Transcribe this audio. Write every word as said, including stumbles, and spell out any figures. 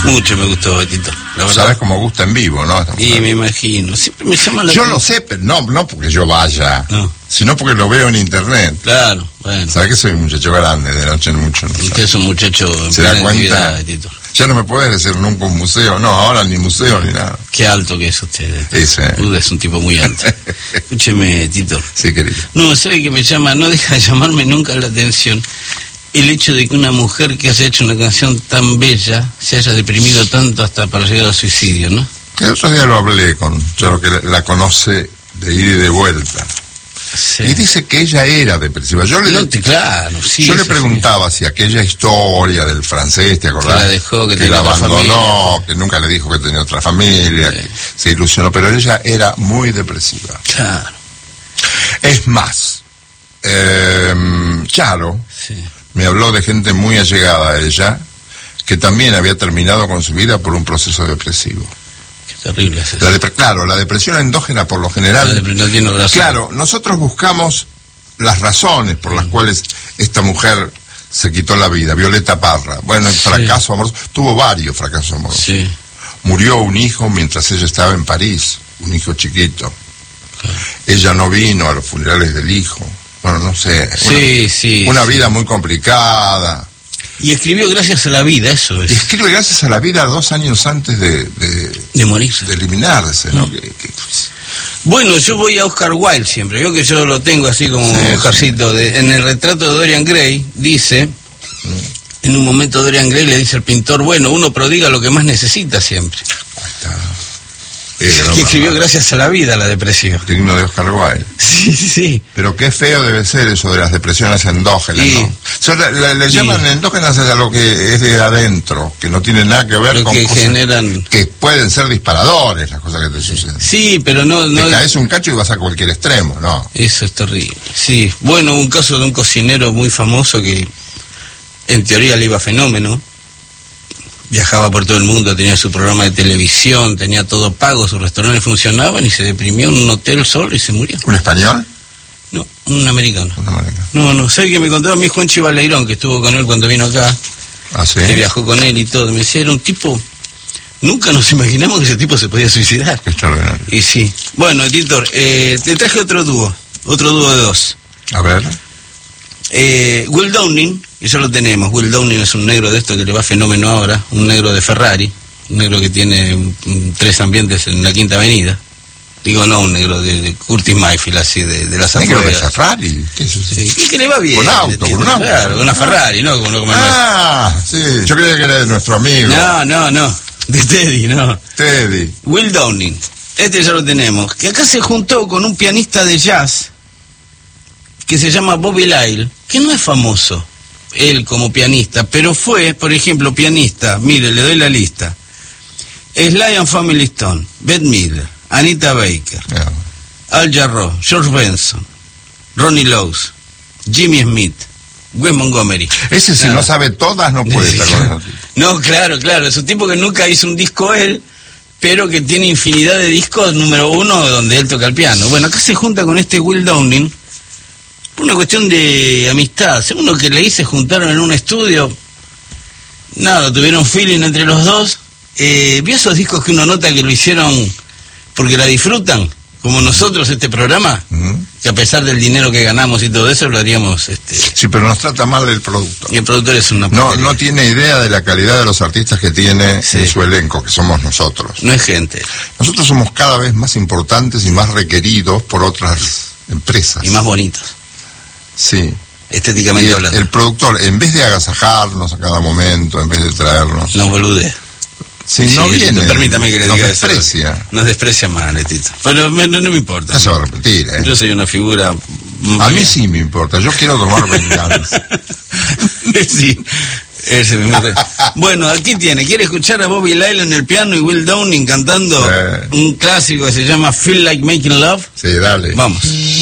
Mucho me gustó, Betito. La verdad. Sabes cómo gusta en vivo, ¿no? Y me imagino. Siempre me llama la Yo lo sé, pero no, no porque yo vaya, no. sino porque lo veo en internet. Claro, bueno. Sabes que soy un muchacho grande, de noche en mucho. No Usted es un muchacho en ¿Se da plena cuenta? actividad, Betito. Ya no me puedes decir nunca un museo, no, ahora ni museo ni nada. Qué alto que es usted. Ese. Usted es un tipo muy alto. Escúcheme, Tito. Sí, querido. No, ¿sabe que me llama? No deja de llamarme nunca la atención el hecho de que una mujer que haya hecho una canción tan bella se haya deprimido tanto hasta para llegar al suicidio, ¿no? El otro día lo hablé con yo que la conoce de ida y de vuelta. Sí. Y dice que ella era depresiva. Yo le, No, te, claro, sí, yo le eso preguntaba si aquella historia del francés, ¿te acordás? Que la dejó, que que tenía la otra abandonó, familia. que nunca le dijo que tenía otra familia, Sí. que se ilusionó, pero ella era muy depresiva. sí. Claro, Es más, eh, Charo sí. me habló de gente muy allegada a ella, que también había terminado con su vida por un proceso depresivo. Qué terrible es eso. La depre- claro, la depresión endógena por lo general... La depre- no tiene razón. Claro, nosotros buscamos las razones por las cuales esta mujer se quitó la vida. Violeta Parra. Bueno, el Sí. fracaso amoroso. Tuvo varios fracasos amorosos. Sí, Murió un hijo mientras ella estaba en París, un hijo chiquito. claro. Ella no vino a los funerales del hijo. Bueno, no sé. Sí, una, sí. Una sí. vida muy complicada. Y escribió Gracias a la vida, eso Y es. escribe gracias a la vida dos años antes de, de, De morirse. de eliminarse, ¿no? Mm. Que- que- Bueno, yo voy a Oscar Wilde siempre. Yo que yo lo tengo así como Sí, sí. Oscarcito. De, en el retrato de Dorian Gray, dice... En un momento Dorian Gray le dice al pintor, bueno, uno prodiga lo que más necesita siempre. Ahí está. Eh, Que escribió Gracias a la vida, la depresión. Digno de Oscar Wilde. Sí, sí. Pero qué feo debe ser eso de las depresiones endógenas, Sí. ¿no? O sea, le, le- le Sí. llaman endógenas a lo que es de adentro, que no tiene nada que ver Lo con que cosas generan... que pueden ser disparadores, las cosas que te suceden. Sí, pero no... no Te caes un cacho y vas a cualquier extremo, ¿no? Eso es terrible. Sí. Bueno, un caso de un cocinero muy famoso que en teoría le iba fenómeno. Viajaba por todo el mundo, tenía su programa de televisión, tenía todo pago, sus restaurantes funcionaban y se deprimió en un hotel solo y se murió. ¿Un español? No, un americano. Una marica. No, no, sé que me contaba mi Juan Chivaleirón, que estuvo con él cuando vino acá, Ah, sí. que viajó con él y todo. Me decía, era un tipo, nunca nos imaginamos que ese tipo se podía suicidar. Qué extraordinario. Y sí. Bueno, Editor, eh, te traje otro dúo, otro dúo de dos. A ver. Eh, Will Downing, y ya lo tenemos. Will Downing es un negro de esto que le va fenómeno ahora, un negro de Ferrari, un negro que tiene mm, tres ambientes en la Quinta Avenida. Digo, no, un negro de, de Curtis Mayfield, así, de, de las Negro de afueras. Ferrari. ¿Qué es eso? Sí, y que le va bien. Con auto, ¿entiendes? con un auto. Claro, una Ferrari, ¿no? Como, como Ah, sí. Yo creía que era de nuestro amigo. no, no, no, de Teddy, no. Teddy. Will Downing, este ya lo tenemos, que acá se juntó con un pianista de jazz que se llama Bobby Lyle, que no es famoso, él como pianista, pero fue, por ejemplo, pianista, mire, le doy la lista, Sly and Family Stone, Bette Midler, Anita Baker, Yeah. Al Jarreau, George Benson, Ronnie Lowes, Jimmy Smith, Wes Montgomery. Ese si Nada. no sabe todas no puede estar con nosotros. No, claro, claro, es un tipo que nunca hizo un disco él, pero que tiene infinidad de discos número uno donde él toca el piano. Bueno, acá se junta con este Will Downing por una cuestión de amistad. Según lo que leí, se juntaron en un estudio, nada, tuvieron feeling entre los dos. Eh, ¿Vio esos discos que uno nota que lo hicieron porque la disfrutan? Como nosotros este programa, Ujú. que a pesar del dinero que ganamos y todo eso, lo haríamos... Este, Sí, pero nos trata mal el producto. y el productor es una No, porquería. no tiene idea de la calidad de los artistas que tiene Sí. en su elenco, que somos nosotros. No es gente. Nosotros somos cada vez más importantes y más requeridos por otras empresas. Y más bonitos, Sí. estéticamente Y el, hablando. el productor, en vez de agasajarnos a cada momento, en vez de traernos... No bolude. si no Sí, viene, permítame que le nos diga eso. desprecia. Nos desprecia mal, Letito. Pero me- no, no me importa. No se va a repetir, ¿eh? Yo soy una figura... A mí sí me importa, yo quiero tomar venganza. Sí, ese mismo. Bueno, aquí tiene. ¿Quiere escuchar a Bobby Lyle en el piano y Will Downing cantando Sí. un clásico que se llama Feel Like Making Love? Sí, dale. Vamos.